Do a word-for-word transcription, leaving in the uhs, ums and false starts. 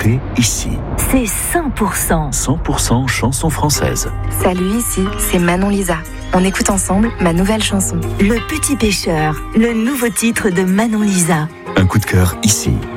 écoutez ici. C'est cent pour cent. cent pour cent chanson française. Salut, ici, c'est Manon Lisa. On écoute ensemble ma nouvelle chanson. Le Petit Pêcheur, le nouveau titre de Manon Lisa. Un coup de cœur ici.